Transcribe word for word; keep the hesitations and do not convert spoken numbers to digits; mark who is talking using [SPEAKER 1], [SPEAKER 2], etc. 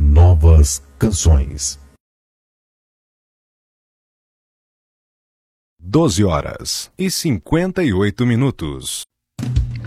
[SPEAKER 1] novas canções.
[SPEAKER 2] doze horas e cinquenta e oito minutos.